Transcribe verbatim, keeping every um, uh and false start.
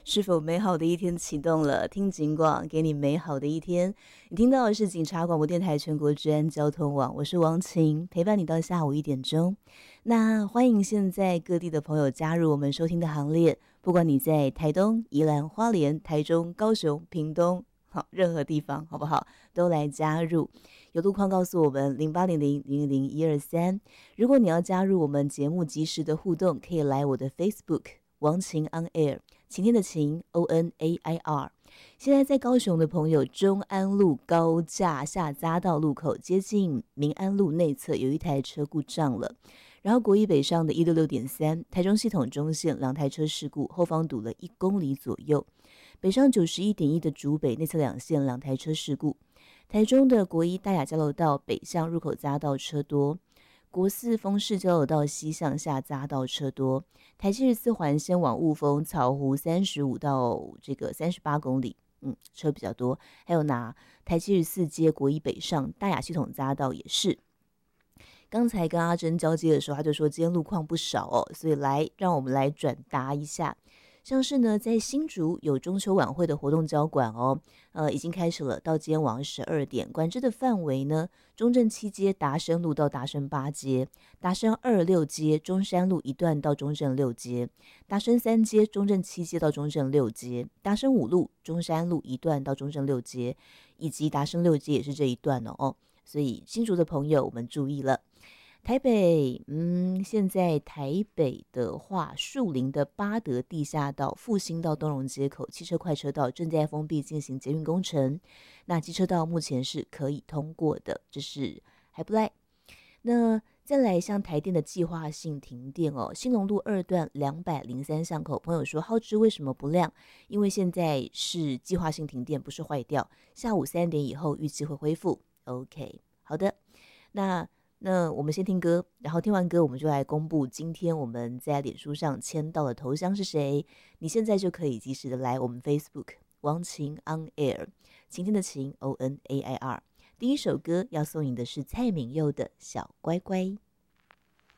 是否美好的一天启动了？听警广，给你美好的一天。你听到的是警察广播电台全国治安交通网，我是王晴，陪伴你到下午一点钟。那欢迎现在各地的朋友加入我们收听的行列，不管你在台东、宜兰、花莲、台中、高雄、屏东，好，任何地方好不好？都来加入。有路况告诉我们零八零零零零一二三。如果你要加入我们节目及时的互动，可以来我的 Facebook 王晴 On Air， 晴天的晴 O N A I R。 现在在高雄的朋友，中安路高架下匝道路口接近民安路内侧有一台车故障了，然后国一北上的一六六点三台中系统中线两台车事故，后方堵了一公里左右。北上九十一点一的竹北内侧两线两台车事故。台中的国一大雅交流道北向入口匝道车多，国四丰市交流道西向下匝道车多。台七十四环线往雾峰草湖三十五到这个三十八公里，嗯，车比较多。还有拿台七十四街国一北上大雅系统匝道也是。刚才跟阿珍交接的时候，他就说今天路况不少哦，所以来让我们来转达一下。像是呢，在新竹有中秋晚会的活动交管哦，呃，已经开始了，到今天晚上十二点。管制的范围呢，中正七街达生路到达生八街，达生二六街中山路一段到中正六街，达生三街中正七街到中正六街，达生五路中山路一段到中正六街，以及达生六街也是这一段哦哦。所以新竹的朋友，我们注意了。台北，嗯，现在台北的话，树林的八德地下道、复兴到东荣街口汽车快车道正在封闭进行捷运工程，那机车道目前是可以通过的，这是还不赖。那再来像台电的计划性停电哦，兴隆路二段两百零三巷口，朋友说浩之为什么不亮？因为现在是计划性停电，不是坏掉，下午三点以后预计会恢复。OK， 好的，那。那我们先听歌，然后听完歌我们就来公布今天我们在脸书上签到的头像是谁。你现在就可以及时的来我们 Facebook 王晴 On Air， 晴天的晴 O N A I R。 第一首歌要送你的是蔡旻佑的小乖乖。